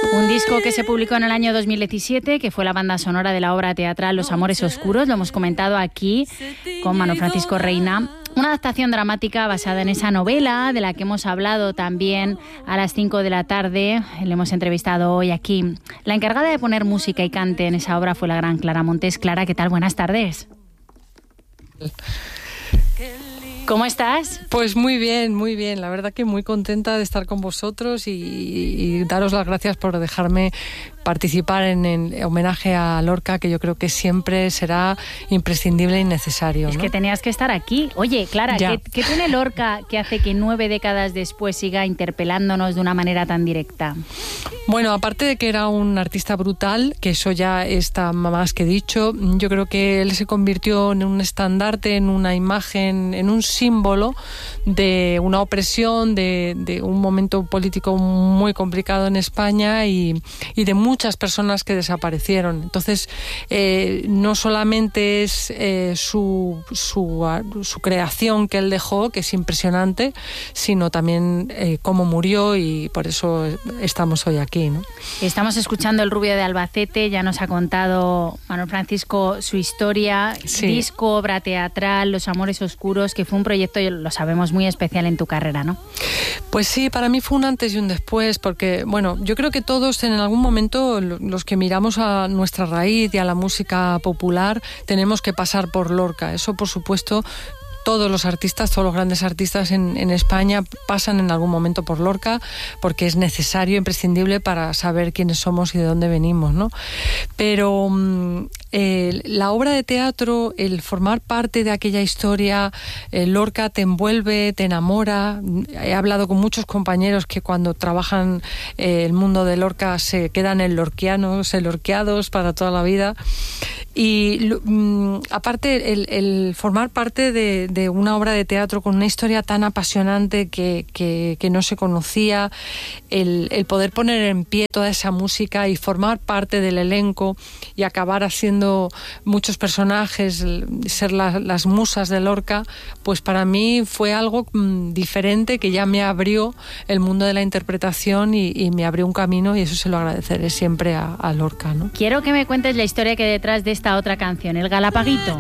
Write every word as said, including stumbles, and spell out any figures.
Un disco que se publicó en el año dos mil diecisiete, que fue la banda sonora de la obra teatral Los Amores Oscuros. Lo hemos comentado aquí con Manuel Francisco Reina. Una adaptación dramática basada en esa novela de la que hemos hablado también a las cinco de la tarde. Le hemos entrevistado hoy aquí. La encargada de poner música y cante en esa obra fue la gran Clara Montes. Clara, ¿qué tal? Buenas tardes. ¿Cómo estás? Pues muy bien, muy bien. La verdad que muy contenta de estar con vosotros y, y daros las gracias por dejarme participar en el homenaje a Lorca, que yo creo que siempre será imprescindible y necesario, Es ¿no? que tenías que estar aquí. Oye, Clara, ¿qué, ¿qué tiene Lorca que hace que nueve décadas después siga interpelándonos de una manera tan directa? Bueno, aparte de que era un artista brutal, que eso ya está más que dicho, yo creo que él se convirtió en un estandarte, en una imagen, en un símbolo de una opresión, de, de un momento político muy complicado en España y, y de muchas personas que desaparecieron. Entonces, eh, no solamente es eh, su, su, su creación que él dejó, que es impresionante, sino también eh, cómo murió, y por eso estamos hoy aquí, ¿no? Estamos escuchando El Rubio de Albacete. Ya nos ha contado Manuel Francisco su historia, sí. Disco, obra teatral, Los Amores Oscuros, que fue un proyecto, lo sabemos, muy especial en tu carrera, ¿no? Pues sí, para mí fue un antes y un después, porque, bueno, yo creo que todos en algún momento, los que miramos a nuestra raíz y a la música popular, tenemos que pasar por Lorca. Eso, por supuesto, todos los artistas, todos los grandes artistas en, en España pasan en algún momento por Lorca, porque es necesario, imprescindible para saber quiénes somos y de dónde venimos, ¿no? Pero eh, la obra de teatro, el formar parte de aquella historia, eh, Lorca te envuelve, te enamora. He hablado con muchos compañeros que cuando trabajan eh, el mundo de Lorca se quedan elorquianos, elorqueados para toda la vida. Y mm, aparte, el, el formar parte de, de una obra de teatro con una historia tan apasionante que, que, que no se conocía, el, el poder poner en pie toda esa música y formar parte del elenco y acabar haciendo muchos personajes, ser la, las musas de Lorca, pues para mí fue algo mm, diferente, que ya me abrió el mundo de la interpretación y, y me abrió un camino, y eso se lo agradeceré siempre a, a Lorca, ¿no? Quiero que me cuentes la historia que hay detrás de esta otra canción, El Galapaguito.